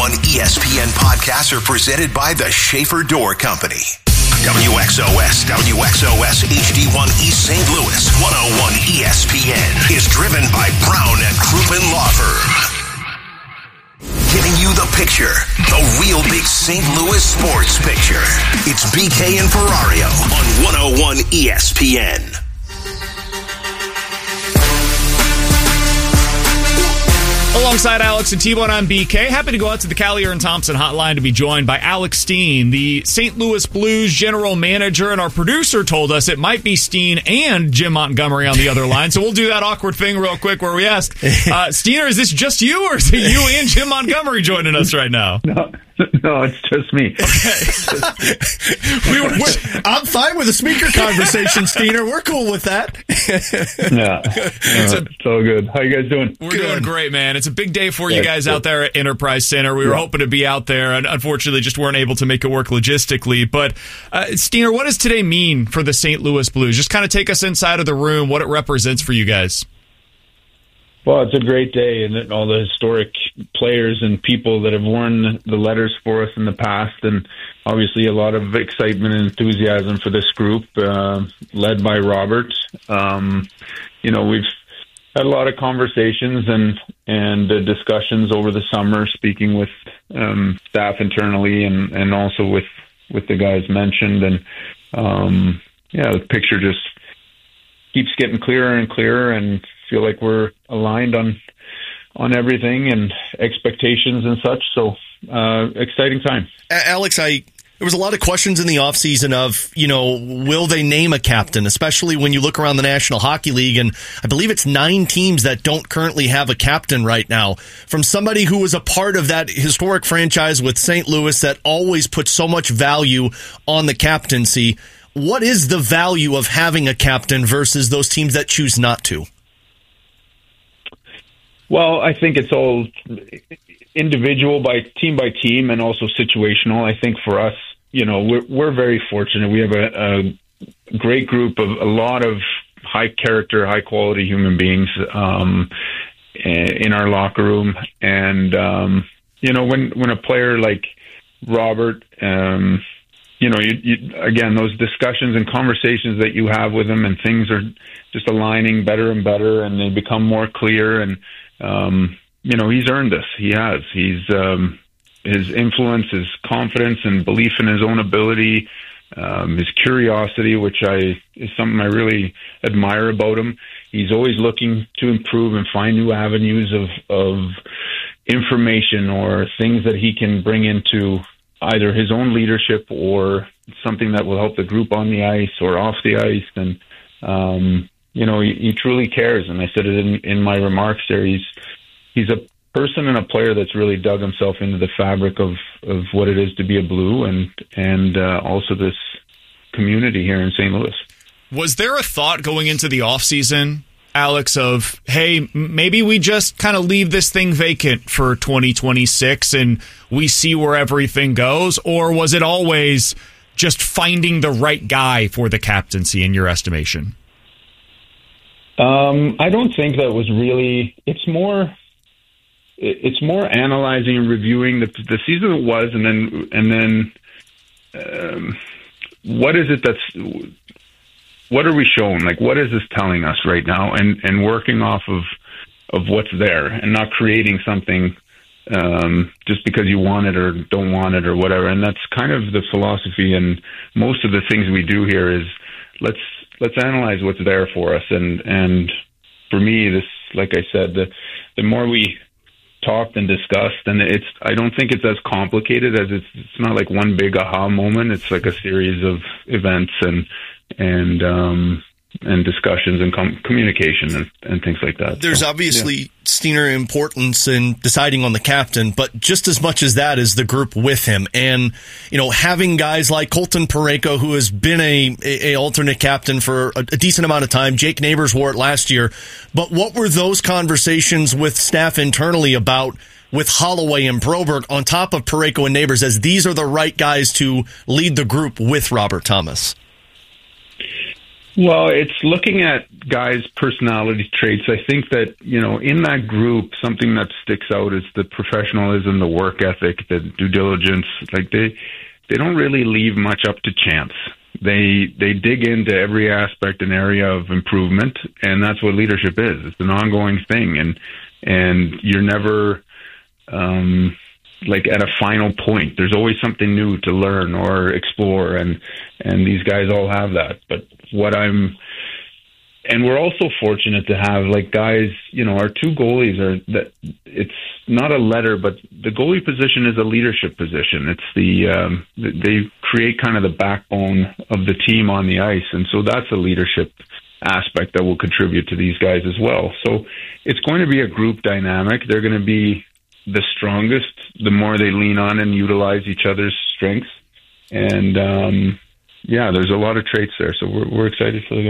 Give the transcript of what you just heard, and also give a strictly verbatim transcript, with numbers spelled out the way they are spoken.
one E S P N podcasts are presented by the Schaefer Door Company. W X O S, W X O S H D one East Saint Louis, one oh one E S P N is driven by Brown and Crouppen Law Firm. Giving you the picture, the real big Saint Louis sports picture. It's B K and Ferrario on one oh one E S P N. Alongside Alex and T-Bone, I'm B K. Happy to go out to the Callier and Thompson hotline to be joined by Alex Steen, the Saint Louis Blues general manager, and our producer told us it might be Steen and Jim Montgomery on the other line, so we'll do that awkward thing real quick where we ask, uh, Steener, is this just you, or is it you and Jim Montgomery joining us right now? No, no, it's just me. Okay. we were, we're, I'm fine with a speaker conversation, Steener. We're cool with that. Yeah, it's, a, it's all good. How you guys doing? We're good. doing great, man. It's a big day for you guys out there at Enterprise Center. We were yeah. hoping to be out there, and unfortunately just weren't able to make it work logistically. But, uh, Steener, what does today mean for the Saint Louis Blues? Just kind of take us inside of the room, what it represents for you guys. Well, it's a great day, and all the historic players and people that have worn the letters for us in the past, and obviously a lot of excitement and enthusiasm for this group, uh, led by Robert. Um, you know, we've had a lot of conversations and and uh, discussions over the summer, speaking with um, staff internally and, and also with, with the guys mentioned. And, um, yeah, the picture just keeps getting clearer and clearer, and feel like we're aligned on on everything and expectations and such. So, uh, exciting time. Alex, I... There was a lot of questions in the offseason of, you know, will they name a captain, especially when you look around the National Hockey League, and I believe it's nine teams that don't currently have a captain right now. From somebody who was a part of that historic franchise with Saint Louis that always put so much value on the captaincy, what is the value of having a captain versus those teams that choose not to? Well, I think it's all individual by team by team and also situational. I think for us, you know, we're, we're very fortunate. We have a, a great group of a lot of high character, high quality human beings um, in our locker room. And, um, you know, when, when a player like Robert, um, you know, you, you, again, those discussions and conversations that you have with him, and things are just aligning better and better, and they become more clear. And, um, you know, he's earned this. He has. He's um, his influence, his confidence, and belief in his own ability, um, his curiosity, which I is something I really admire about him. He's always looking to improve and find new avenues of of information or things that he can bring into either his own leadership or something that will help the group on the ice or off the ice. And um, you know, he, he truly cares. And I said it in, in my remarks there. He's He's a person and a player that's really dug himself into the fabric of, of what it is to be a Blue, and and uh, also this community here in Saint Louis. Was there a thought going into the offseason, Alex, of, hey, maybe we just kind of leave this thing vacant for twenty twenty-six and we see where everything goes? Or was it always just finding the right guy for the captaincy in your estimation? Um, I don't think that was really, it's more... It's more analyzing and reviewing the the season that was, and then and then um, what is it that's what are we showing? Like, what is this telling us right now? And and working off of of what's there, and not creating something um, just because you want it or don't want it or whatever. And that's kind of the philosophy. And most of the things we do here is let's let's analyze what's there for us. And and for me, this, like I said, the the more we talked and discussed, and it's I don't think it's as complicated as it's it's not like one big aha moment. It's like a series of events and and um and discussions and com- communication and, and things like that. There's so, obviously yeah. Steener importance in deciding on the captain, but just as much as that is the group with him. And, you know, having guys like Colton Parayko, who has been a, a, a alternate captain for a, a decent amount of time. Jake Neighbors wore it last year. But what were those conversations with staff internally about with Holloway and Probert on top of Parayko and Neighbors, as these are the right guys to lead the group with Robert Thomas? Well, it's looking at guys' personality traits. I think that, you know, in that group, something that sticks out is the professionalism, the work ethic, the due diligence. Like they, they don't really leave much up to chance. They they dig into every aspect and area of improvement, and that's what leadership is. It's an ongoing thing, and and you're never um, like at a final point. There's always something new to learn or explore, and and these guys all have that. But what I'm and we're also fortunate to have like guys, you know, our two goalies are that it's not a letter, but the goalie position is a leadership position. It's the, um, they create kind of the backbone of the team on the ice. And so that's a leadership aspect that will contribute to these guys as well. So it's going to be a group dynamic. They're going to be the strongest, the more they lean on and utilize each other's strengths. And, um, yeah, there's a lot of traits there. So we're, we're excited for the